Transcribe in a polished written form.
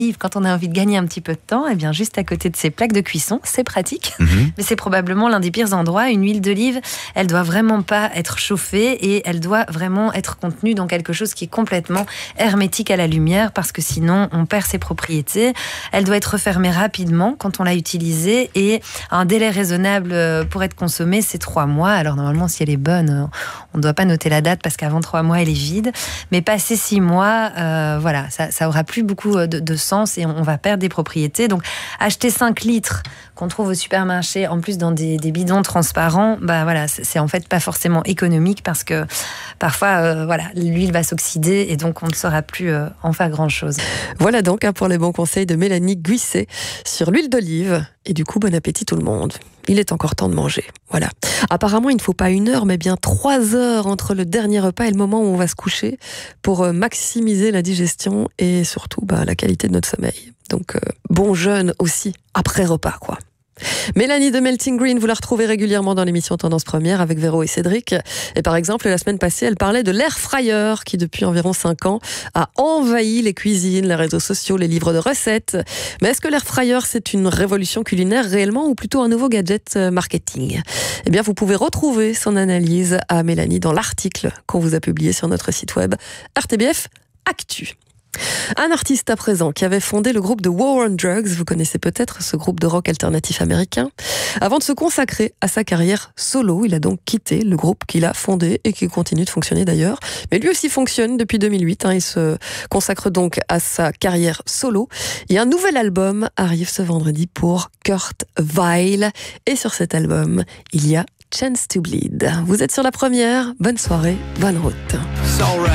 Quand on a envie de gagner un petit peu de temps, eh bien juste à côté de ces plaques de cuisson, c'est pratique. Mais c'est probablement l'un des pires endroits. Une huile d'olive, elle doit vraiment pas être chauffée et elle doit vraiment être contenue dans quelque chose qui est complètement hermétique à la lumière parce que sinon on perd ses propriétés. Elle doit être refermée rapidement quand on l'a utilisée et un délai raisonnable pour être consommée, c'est 3 mois. Alors normalement, si elle est bonne, on ne doit pas noter la date parce qu'avant 3 mois, elle est vide. Mais passé 6 mois, voilà, ça aura plus beaucoup de sens et on va perdre des propriétés. Donc, acheter 5 litres qu'on trouve au supermarché, en plus dans des bidons transparents, bah voilà, c'est en fait pas forcément économique parce que parfois, voilà, l'huile va s'oxyder et donc on ne saura plus en faire grand-chose. Voilà donc pour les bons conseils de Mélanie Guisset sur l'huile d'olive. Et du coup, bon appétit tout le monde. Il est encore temps de manger. Voilà. Apparemment, il ne faut pas 1 heure, mais bien 3 heures entre le dernier repas et le moment où on va se coucher pour maximiser la digestion et surtout la qualité de notre sommeil. Donc, bon jeûne aussi après repas, quoi. Mélanie de Melting Green, vous la retrouvez régulièrement dans l'émission Tendance Première avec Véro et Cédric. Et par exemple, la semaine passée, elle parlait de l'air fryer qui, depuis environ 5 ans, a envahi les cuisines, les réseaux sociaux, les livres de recettes. Mais est-ce que l'air fryer, c'est une révolution culinaire réellement ou plutôt un nouveau gadget marketing ? Eh bien, vous pouvez retrouver son analyse à Mélanie dans l'article qu'on vous a publié sur notre site web RTBF Actu. Un artiste à présent qui avait fondé le groupe The War on Drugs, vous connaissez peut-être ce groupe de rock alternatif américain. Avant de se consacrer à sa carrière solo, il a donc quitté le groupe qu'il a fondé et qui continue de fonctionner d'ailleurs. Mais lui aussi fonctionne depuis 2008, il se consacre donc à sa carrière solo. Et un nouvel album arrive ce vendredi pour Kurt Weill. Et sur cet album, il y a Chance to Bleed. Vous êtes sur la première, bonne soirée, bonne route.